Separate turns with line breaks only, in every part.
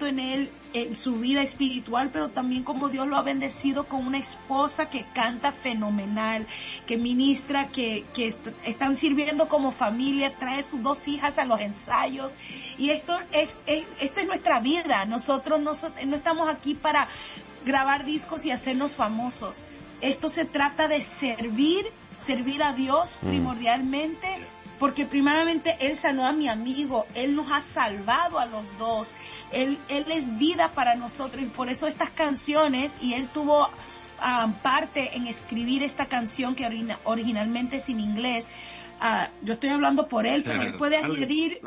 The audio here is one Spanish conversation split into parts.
tanto en él, en su vida espiritual, pero también como Dios lo ha bendecido con una esposa que canta fenomenal, que ministra, que están sirviendo como familia, trae sus 2 hijas a los ensayos, y esto es nuestra vida. Nosotros no estamos aquí para grabar discos y hacernos famosos. Esto se trata de servir a Dios primordialmente, porque primeramente Él sanó a mi amigo, Él nos ha salvado a los 2, Él es vida para nosotros, y por eso estas canciones, y Él tuvo parte en escribir esta canción que originalmente es en inglés. Yo estoy hablando por Él, pero Él puede añadir,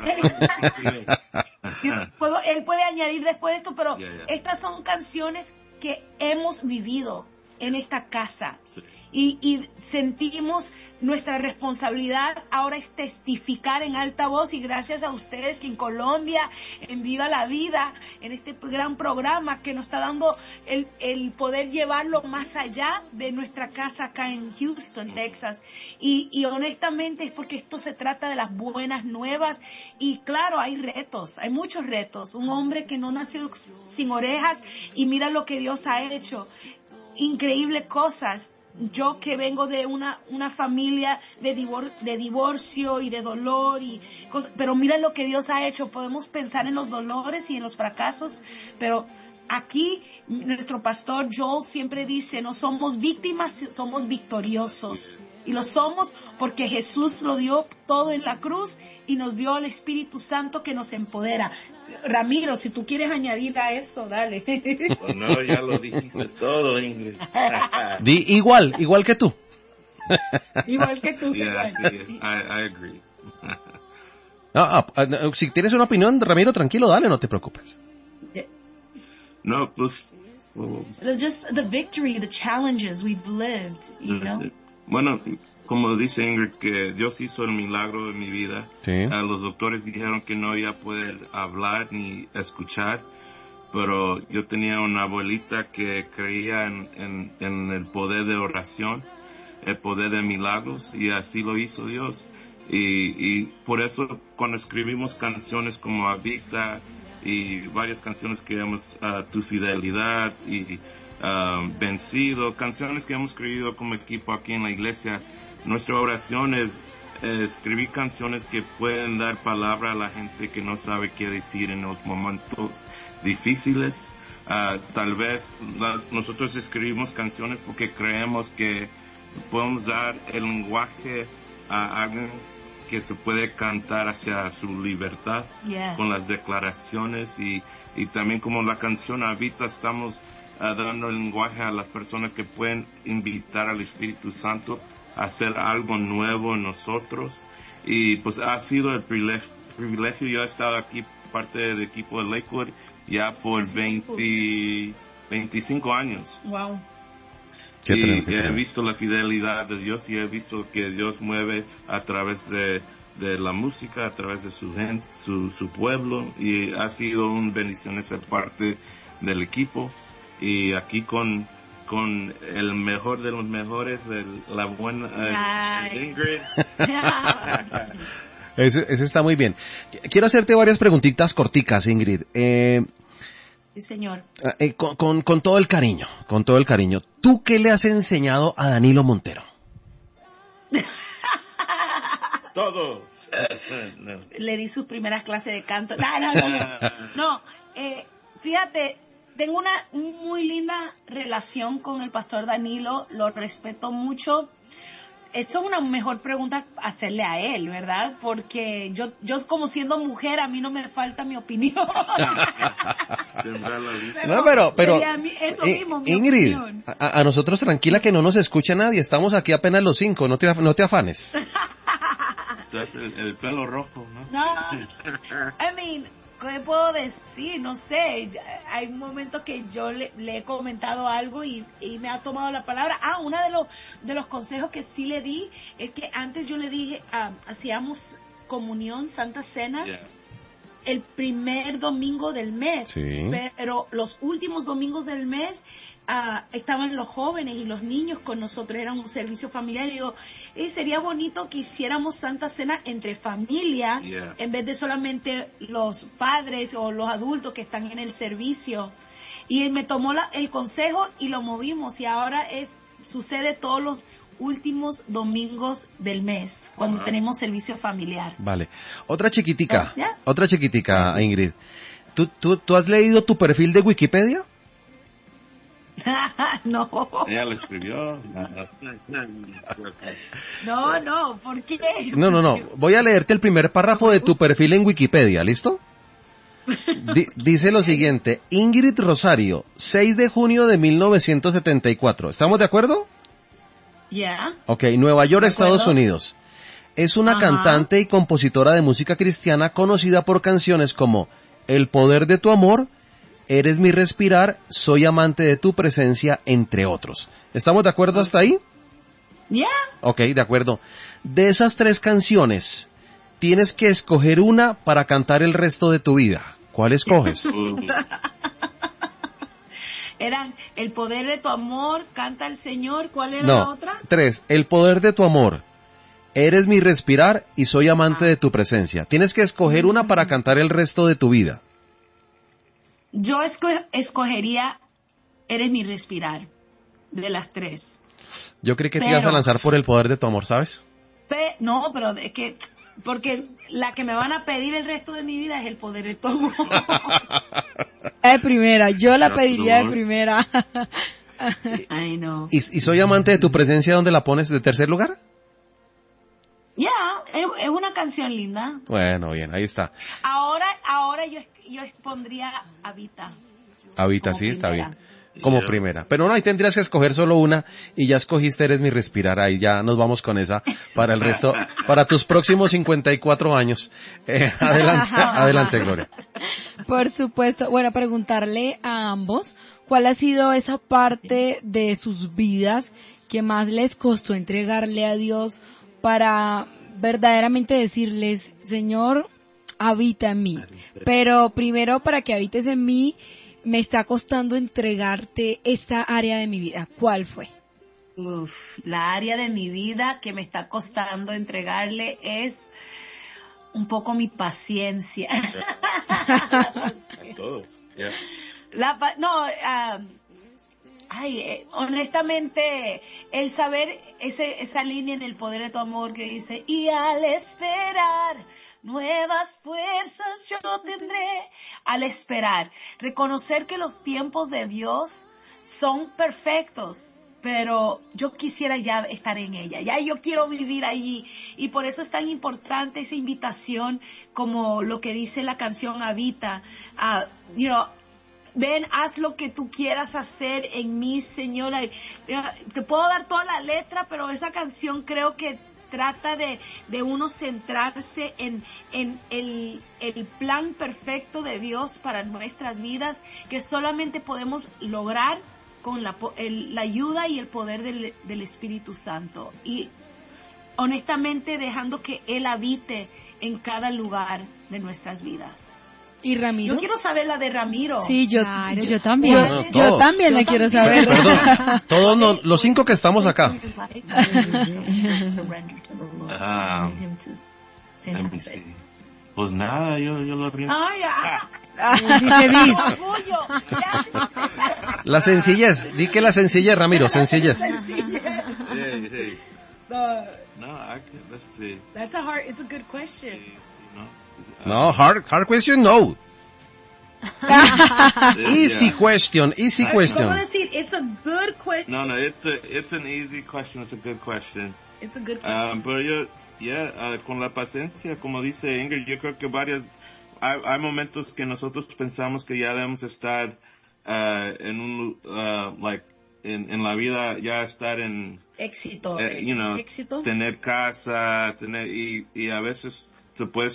Él puede añadir después de esto, pero estas son canciones que hemos vivido en esta casa. Sí. Y sentimos nuestra responsabilidad ahora es testificar en alta voz, y gracias a ustedes que en Colombia, en Viva la Vida, en este gran programa que nos está dando el poder llevarlo más allá de nuestra casa acá en Houston, Texas, y honestamente es porque esto se trata de las buenas nuevas. Y claro, hay retos, hay muchos retos. Un hombre que no nació sin orejas, y mira lo que Dios ha hecho, increíbles cosas. Yo que vengo de una familia de divorcio y de dolor y cosas, pero mira lo que Dios ha hecho. Podemos pensar en los dolores y en los fracasos, pero aquí nuestro pastor Joel siempre dice, no somos víctimas, somos victoriosos. Y lo somos porque Jesús lo dio todo en la cruz y nos dio el Espíritu Santo que nos empodera. Ramiro, si tú quieres añadir a eso, dale.
Pues no, ya lo dijiste todo, Ingrid.
Igual que tú.
Igual que tú.
Yeah, sí, I agree.
Si tienes una opinión, Ramiro, tranquilo, dale, no te preocupes.
No, pues...
Just the victory, the challenges we've lived, you know?
Bueno, como dice Ingrid, que Dios hizo el milagro en mi vida.
Sí.
Los doctores dijeron que no iba a poder hablar ni escuchar, pero yo tenía una abuelita que creía en el poder de oración, el poder de milagros, y así lo hizo Dios. Y por eso cuando escribimos canciones como Adicta y varias canciones que llamamos Tu Fidelidad y Vencido, canciones que hemos escrito como equipo aquí en la iglesia, nuestra oración es escribir canciones que pueden dar palabra a la gente que no sabe qué decir en los momentos difíciles. Tal vez nosotros escribimos canciones porque creemos que podemos dar el lenguaje a alguien que se puede cantar hacia su libertad, con las declaraciones, y también como la canción Habita, estamos dando el lenguaje a las personas que pueden invitar al Espíritu Santo a hacer algo nuevo en nosotros. Y pues ha sido el privilegio. Yo he estado aquí parte del equipo de Lakewood ya por 25 años.
Wow.
Y he visto la fidelidad de Dios, y he visto que Dios mueve a través de la música, a través de su gente, su pueblo, y ha sido una bendición esa parte del equipo. Y aquí con el mejor de los mejores, la buena Ingrid.
Eso está muy bien. Quiero hacerte varias preguntitas corticas, Ingrid.
Sí, señor.
Con todo el cariño, ¿tú qué le has enseñado a Danilo Montero?
Todo.
No. Le di sus primeras clases de canto. No, fíjate, tengo una muy linda relación con el pastor Danilo, lo respeto mucho. Esto es una mejor pregunta hacerle a él, ¿verdad? Porque yo como siendo mujer, a mí no me falta mi opinión.
No, pero
eso mismo, mi
Ingrid,
opinión.
A nosotros tranquila que no nos escucha nadie, estamos aquí apenas los 5, no te afanes.
El pelo rojo, ¿no?
No, I mean, ¿qué puedo decir? No sé, hay momentos que yo le he comentado algo y me ha tomado la palabra. Uno de los consejos que sí le di es que antes yo le dije, hacíamos comunión, Santa Cena. Yeah. el primer domingo del mes,
sí,
pero los últimos domingos del mes estaban los jóvenes y los niños con nosotros, era un servicio familiar. Y digo, sería bonito que hiciéramos Santa Cena entre familia, en vez de solamente los padres o los adultos que están en el servicio. Y él me tomó el consejo y lo movimos, y ahora sucede todos los últimos domingos del mes, cuando tenemos servicio familiar.
Vale. Otra chiquitica, Ingrid. ¿Tú has leído tu perfil de Wikipedia?
No.
Ella lo escribió.
No, ¿por qué?
No. Voy a leerte el primer párrafo de tu perfil en Wikipedia, ¿listo? Dice lo siguiente: Ingrid Rosario, 6 de junio de 1974. ¿Estamos de acuerdo?
Ya.
Ok, Nueva York, Estados Unidos. Es una cantante y compositora de música cristiana conocida por canciones como El poder de tu amor, Eres mi respirar, Soy amante de tu presencia, entre otros. ¿Estamos de acuerdo hasta ahí?
Ya.
Ok, de acuerdo. De esas 3 canciones, tienes que escoger una para cantar el resto de tu vida. ¿Cuál escoges?
Eran El poder de tu amor, Canta el Señor, ¿cuál era
la
otra?
3, El poder de tu amor, Eres mi respirar y Soy amante de tu presencia. Tienes que escoger una para cantar el resto de tu vida.
Yo escogería Eres mi respirar, de las 3.
Yo creí que te ibas a lanzar por El poder de tu amor, ¿sabes?
No, pero es que, porque la que me van a pedir el resto de mi vida es El poder de tu amor.
De primera, yo la pediría de primera.
Ay, no.
¿Y Soy amante de tu presencia, dónde la pones? ¿De tercer lugar?
Ya, es una canción linda.
Bueno, bien, ahí está.
Ahora yo pondría Habita.
Habita, sí, está bien. Como primera. Pero no, ahí tendrías que escoger solo una, y ya escogiste Eres mi respirar. Ahí ya nos vamos con esa para el resto, para tus próximos 54 años. Adelante, Gloria.
Por supuesto. Bueno, preguntarle a ambos, ¿cuál ha sido esa parte de sus vidas que más les costó entregarle a Dios para verdaderamente decirles, Señor, habita en mí? Pero primero, para que habites en mí, me está costando entregarte esta área de mi vida. ¿Cuál fue?
La área de mi vida que me está costando entregarle es un poco mi paciencia.
Todos. Yeah.
Honestamente, el saber esa línea en El poder de tu amor que dice, y al esperar nuevas fuerzas yo tendré, al esperar, reconocer que los tiempos de Dios son perfectos, pero yo quisiera ya estar en ella, ya yo quiero vivir allí, y por eso es tan importante esa invitación, como lo que dice la canción Habita, ven, haz lo que tú quieras hacer en mí, Señora. Te puedo dar toda la letra, pero esa canción creo que trata de uno centrarse en el plan perfecto de Dios para nuestras vidas, que solamente podemos lograr con la ayuda y el poder del Espíritu Santo. Y honestamente dejando que Él habite en cada lugar de nuestras vidas.
¿Y Ramiro?
Yo quiero saber la de Ramiro.
Sí, yo también.
Yo
también la quiero saber.
Perdón, todos los 5 que estamos acá.
Pues nada, yo lo primero.
La sencillez, di que la sencillez, Ramiro, sencillez.
Let's see.
It's a good question.
No, hard question, no. Easy question.
I want to see, it's a good question.
No, it's an easy question, it's a good question.
It's a good question.
Pero con la paciencia, como dice Ingrid, yo creo que hay momentos que nosotros pensamos que ya debemos estar en la vida, ya estar en
éxito,
éxito, tener casa, y a veces te puedes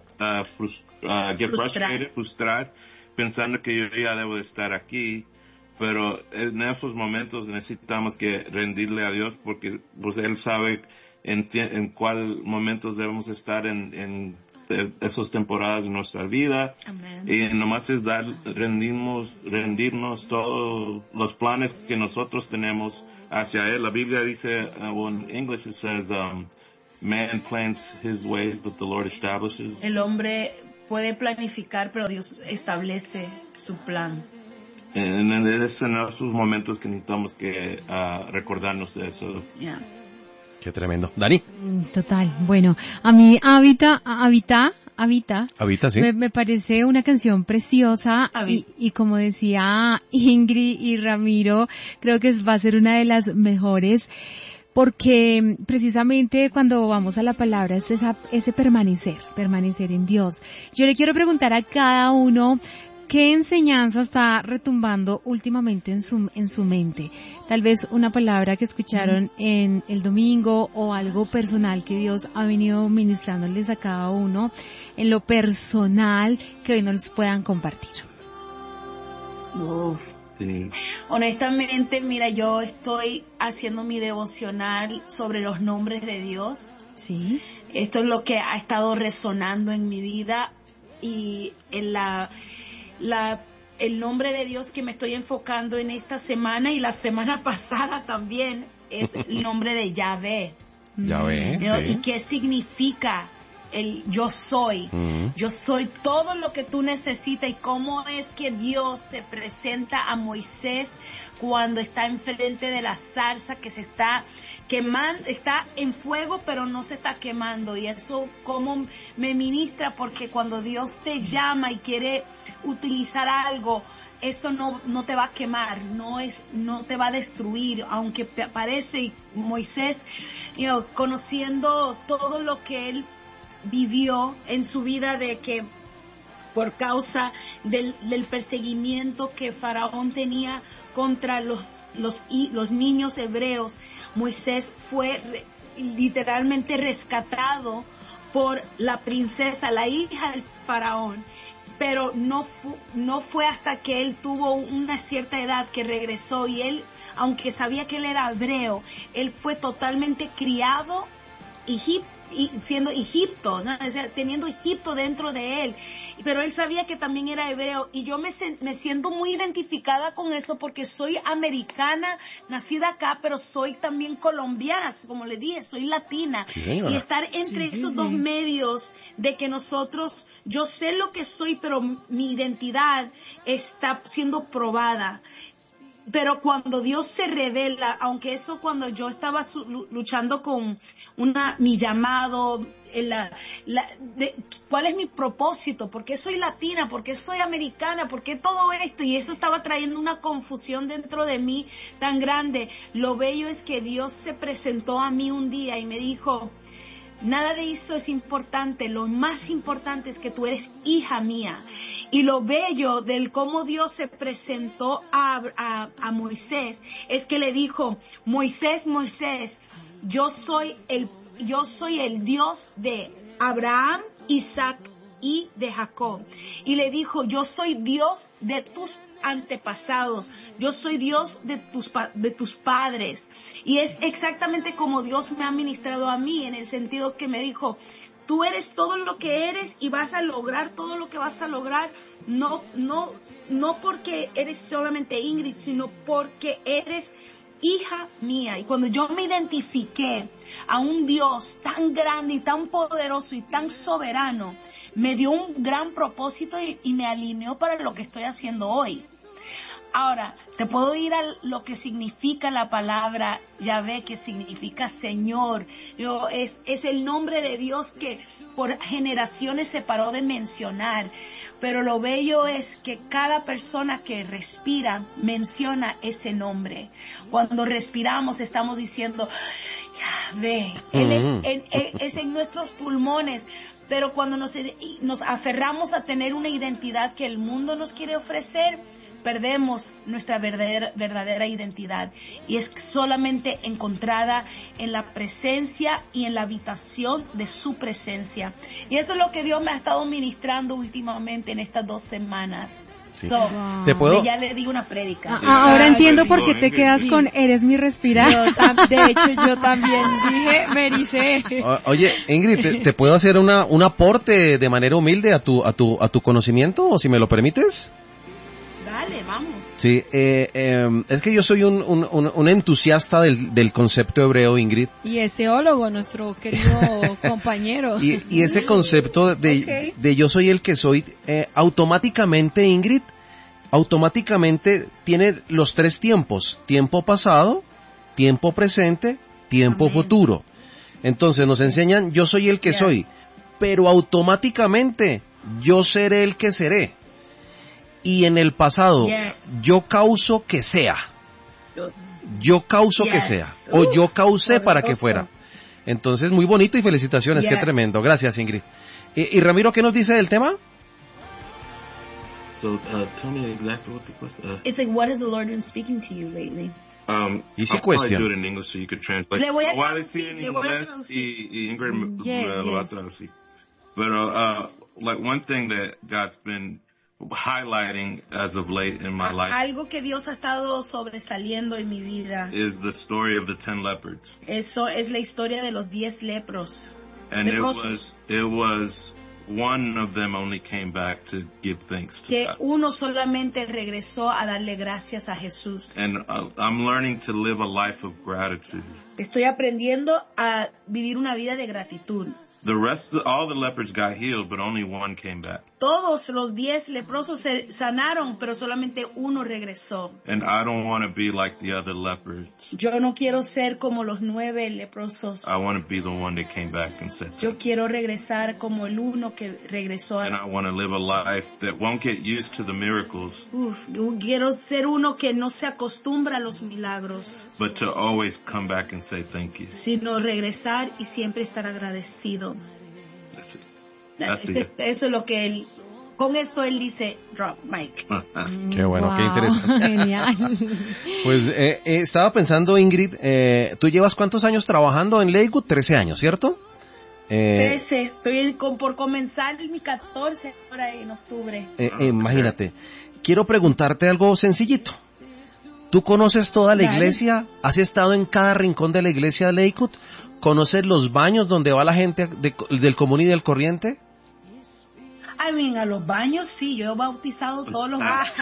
frustrar pensando que yo ya debo de estar aquí, pero en esos momentos necesitamos que rendirle a Dios, porque pues Él sabe en cuál momentos debemos estar en esas temporadas de nuestra vida.
Amen.
Y nomás es rendirnos todos los planes que nosotros tenemos hacia Él. La Biblia dice, in English it says, man plans his ways, but the Lord establishes.
El hombre puede planificar, pero Dios establece su plan.
En esos momentos que necesitamos que recordarnos de eso.
Yeah.
Qué tremendo. Dani.
Total. Bueno, a mí Habita,
sí.
me parece una canción preciosa y como decía Ingrid y Ramiro, creo que va a ser una de las mejores porque precisamente cuando vamos a la palabra es ese permanecer en Dios. Yo le quiero preguntar a cada uno ¿qué enseñanza está retumbando últimamente en su mente? Tal vez una palabra que escucharon en el domingo o algo personal que Dios ha venido ministrándoles a cada uno en lo personal que hoy nos puedan compartir.
Uf. Sí. Honestamente, mira, yo estoy haciendo mi devocional sobre los nombres de Dios.
Sí.
Esto es lo que ha estado resonando en mi vida y en el nombre de Dios que me estoy enfocando en esta semana y la semana pasada también es el nombre de Yahvé.
Yahvé, sí.
¿Y qué significa el yo soy? Yo soy todo lo que tú necesitas. Y cómo es que Dios se presenta a Moisés cuando está enfrente de la zarza que se está quemando, está en fuego pero no se está quemando. Y eso cómo me ministra, porque cuando Dios te llama y quiere utilizar algo, eso no te va a quemar, no te va a destruir, aunque parece. Moisés, conociendo todo lo que él vivió en su vida, de que por causa del perseguimiento que Faraón tenía contra los niños hebreos, Moisés fue literalmente rescatado por la princesa, la hija del Faraón. Pero no fue hasta que él tuvo una cierta edad que regresó, y él, aunque sabía que él era hebreo, él fue totalmente criado siendo Egipto, ¿no? O sea, teniendo Egipto dentro de él, pero él sabía que también era hebreo, y yo me siento muy identificada con eso, porque soy americana, nacida acá, pero soy también colombiana, como le dije, soy latina, y estar entre esos dos medios, de que yo sé lo que soy, pero mi identidad está siendo probada. Pero cuando Dios se revela, aunque eso cuando yo estaba luchando con mi llamado, ¿cuál es mi propósito? ¿Por qué soy latina? ¿Por qué soy americana? ¿Por qué todo esto? Y eso estaba trayendo una confusión dentro de mí tan grande. Lo bello es que Dios se presentó a mí un día y me dijo: nada de eso es importante, lo más importante es que tú eres hija mía. Y lo bello del cómo Dios se presentó a Moisés es que le dijo: Moisés, yo soy el Dios de Abraham, Isaac y de Jacob. Y le dijo: yo soy Dios de tus antepasados, yo soy Dios de tus padres. Y es exactamente como Dios me ha ministrado a mí, en el sentido que me dijo: tú eres todo lo que eres y vas a lograr todo lo que vas a lograr, no porque eres solamente Ingrid, sino porque eres hija mía. Y cuando yo me identifiqué a un Dios tan grande y tan poderoso y tan soberano, me dio un gran propósito y me alineó para lo que estoy haciendo hoy. Ahora, te puedo ir a lo que significa la palabra Yahvé, que significa Señor. Es el nombre de Dios que por generaciones se paró de mencionar. Pero lo bello es que cada persona que respira menciona ese nombre. Cuando respiramos estamos diciendo Yahvé. Él es en nuestros pulmones. Pero cuando nos aferramos a tener una identidad que el mundo nos quiere ofrecer, perdemos nuestra verdadera identidad, y es solamente encontrada en la presencia y en la habitación de su presencia. Y eso es lo que Dios me ha estado ministrando últimamente en estas 2 semanas.
Sí. ¿Te puedo?
Ya le di una prédica.
Ahora entiendo por qué te quedas con eres mi respirar. De hecho, yo también dije, me ericé.
Oye, Ingrid, ¿te puedo hacer un aporte de manera humilde a tu conocimiento, o si me lo permites?
Dale, vamos.
Sí, es que yo soy un entusiasta del concepto hebreo, Ingrid.
Y es teólogo, nuestro querido compañero.
Y ese concepto de yo soy el que soy, automáticamente, Ingrid, tiene los 3 tiempos: tiempo pasado, tiempo presente, tiempo futuro. Entonces nos enseñan, yo soy el que soy, pero automáticamente yo seré el que seré. Y en el pasado, yo causo que sea. Yo causo que sea. O yo causé para que fuera. Entonces, muy bonito y felicitaciones. Qué tremendo. Gracias, Ingrid. ¿Y Ramiro, qué nos dice del tema?
So, tell me exactly what the question.
It's like, what has the Lord been speaking to you lately?
Easy
I'll
question.
probably do it in English so you could translate.
Le voy a
traducir en inglés y Ingrid me lo va a traducir. Pero, like, one thing that God's been highlighting as of late in my life.
Algo que Dios ha estado sobresaliendo en mi vida.
Is the story of the 10 leopards.
Eso es la historia de los 10 lepros.
And it was one of them only came back to give thanks to
que
God.
Uno solamente regresó a darle gracias a Jesús.
And I'm learning to live a life of gratitude.
Estoy aprendiendo a vivir una vida de gratitud.
All the leopards got healed, but only one came back.
Todos los 10 leprosos se sanaron, pero solamente uno regresó.
And I don't want to be like the other leopards.
Yo no quiero ser como los 9 leprosos.
I want to be the one that came back and said.
Yo quiero regresar como el uno que regresó.
And I want to live a life that won't get used to the miracles.
Yo quiero ser uno que no se acostumbra a los milagros.
But to always come back and say thank you.
Sino regresar y siempre estar agradecido. Eso es lo que él, con eso él dice, drop mic.
Qué bueno, qué interesante. Genial. Pues estaba pensando, Ingrid, ¿tú llevas cuántos años trabajando en Lakewood? 13 años, ¿cierto?
13, estoy por comenzar mi 14 ahora en octubre.
Imagínate, quiero preguntarte algo sencillito. ¿Tú conoces toda la iglesia? ¿Has estado en cada rincón de la iglesia de Lakewood? ¿Conoces los baños donde va la gente del común y del corriente?
I mean, a los baños sí, yo he bautizado todos los baños.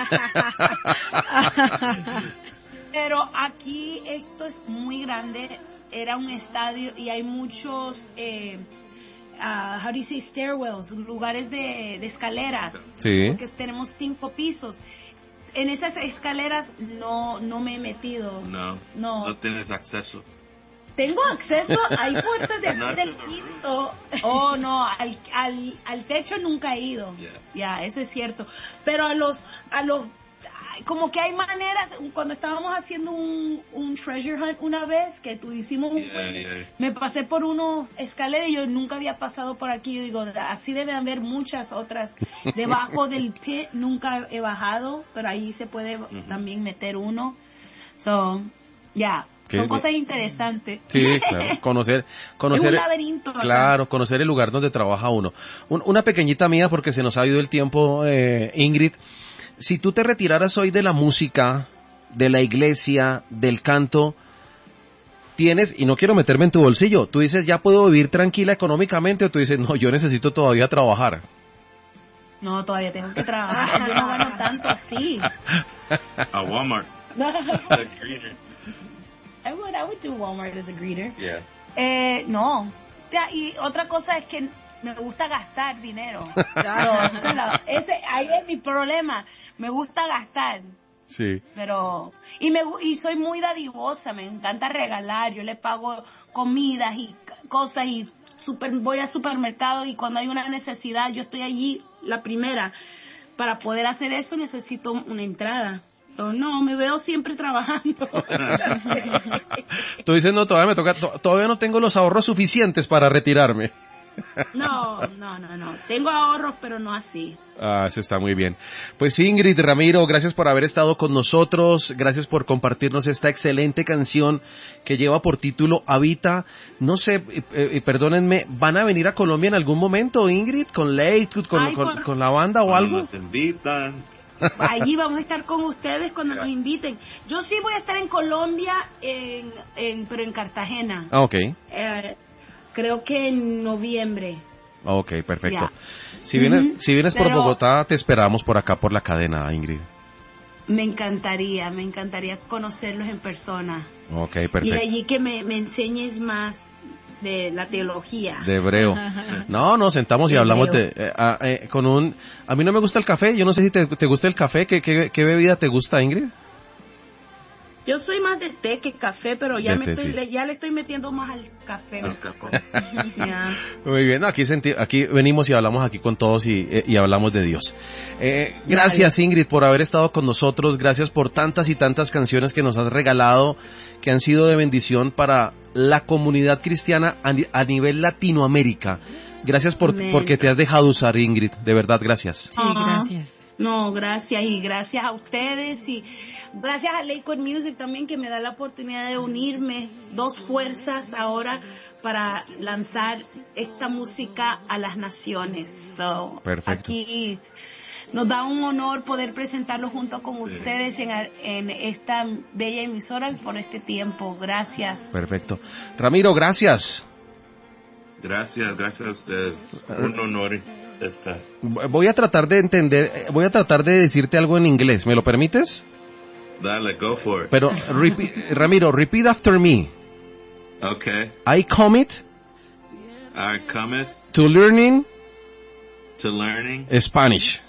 Pero aquí esto es muy grande, era un estadio y hay muchos, how do you say, stairwells, lugares de escaleras.
Sí.
Porque tenemos 5 pisos. En esas escaleras no me he metido.
No tienes acceso.
Tengo acceso, hay puertas del quinto. Oh, no, al techo nunca he ido. Ya, eso es cierto. Pero a los, como que hay maneras, cuando estábamos haciendo un treasure hunt una vez, que hicimos me pasé por unos escaleras y yo nunca había pasado por aquí. Yo digo, así deben haber muchas otras. Debajo del pit nunca he bajado, pero ahí se puede también meter uno. So, son cosas interesantes.
Sí, claro. Conocer
es un laberinto, ¿verdad?
Claro, conocer el lugar donde trabaja uno. Una pequeñita mía, porque se nos ha ido el tiempo, Ingrid. Si tú te retiraras hoy de la música, de la iglesia, del canto, tienes, y no quiero meterme en tu bolsillo, tú dices, ya puedo vivir tranquila económicamente, o tú dices, no, yo necesito todavía trabajar.
No, todavía tengo que trabajar, yo no gano tanto así.
A Walmart.
I would do Walmart as a greeter.
Yeah.
No. Y otra cosa es que me gusta gastar dinero. Ahí es mi problema. Me gusta gastar.
Sí.
Pero y soy muy dadivosa, me encanta regalar. Yo le pago comidas y cosas y voy al supermercado y cuando hay una necesidad yo estoy allí la primera. Para poder hacer eso necesito una entrada. No, me veo siempre trabajando.
Tú dices, no, todavía me toca, todavía no tengo los ahorros suficientes para retirarme.
No. Tengo ahorros, pero no así.
Eso está muy bien. Pues Ingrid, Ramiro, gracias por haber estado con nosotros, gracias por compartirnos esta excelente canción que lleva por título Habita. No sé, perdónenme, ¿van a venir a Colombia en algún momento, Ingrid, con Lakewood, con la banda o algo?
Nos invitan.
Allí vamos a estar con ustedes cuando nos inviten. Yo sí voy a estar en Colombia, pero en Cartagena.
Ok.
Creo que en noviembre.
Ok, perfecto. Yeah. Si vienes por Bogotá, te esperamos por acá, por la cadena, Ingrid.
Me encantaría conocerlos en persona.
Ok, perfecto.
Y allí que me enseñes más de la teología.
De hebreo. No, nos sentamos y hablamos a mí no me gusta el café, yo no sé si te gusta el café, ¿qué bebida te gusta, Ingrid?
Yo soy más de té que café, pero ya le estoy metiendo más al café.
Yeah. Muy bien, aquí venimos y hablamos aquí con todos y hablamos de Dios. Gracias, Ingrid, por haber estado con nosotros, gracias por tantas y tantas canciones que nos has regalado, que han sido de bendición para la comunidad cristiana a nivel Latinoamérica. Gracias porque te has dejado usar, Ingrid, de verdad, gracias.
Sí, gracias.
No, gracias, y gracias a ustedes, y gracias a Lakewood Music también, que me da la oportunidad de unirme, dos fuerzas ahora para lanzar esta música a las naciones.
Perfecto.
Aquí nos da un honor poder presentarlo junto con ustedes en esta bella emisora por este tiempo. Gracias.
Perfecto. Ramiro, gracias.
Gracias a ustedes. Un honor.
Voy a tratar de decirte algo en inglés, ¿me lo permites?
Dale, go for it.
Pero, Ramiro, repeat after me.
Okay.
I commit to learning Spanish.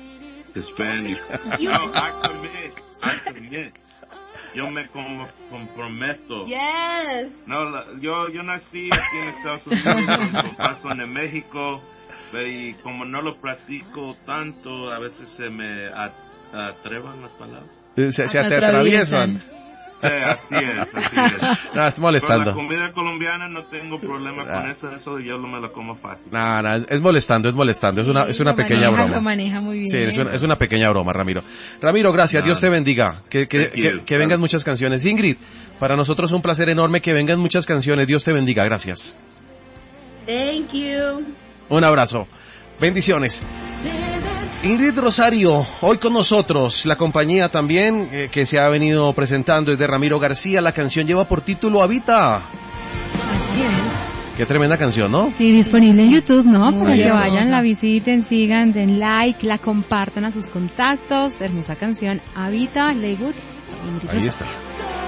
No, I commit. Yo me comprometo.
Yes.
No, yo nací aquí en Estados Unidos, paso en México. Y como no lo practico tanto, a veces se me atrevan las palabras.
Se te atraviesan.
Sí, así es.
No, es molestando.
Con la comida colombiana no tengo problema con eso yo me lo como fácil.
No, es molestando. Es una pequeña broma.
Lo maneja muy bien.
Sí, es una pequeña broma, Ramiro. Ramiro, gracias, Dios te bendiga. Que vengan muchas canciones. Ingrid, para nosotros es un placer enorme que vengan muchas canciones. Dios te bendiga, gracias.
Thank you.
Un abrazo. Bendiciones. Ingrid Rosario, hoy con nosotros, la compañía también que se ha venido presentando es de Ramiro García, la canción lleva por título Habita.
Así es.
Qué tremenda canción, ¿no?
Sí, disponible en YouTube, ¿no? Para que vayan, la visiten, sigan, den like, la compartan a sus contactos. Hermosa canción, Habita, Lakewood, Ingrid Rosario.
Ahí está.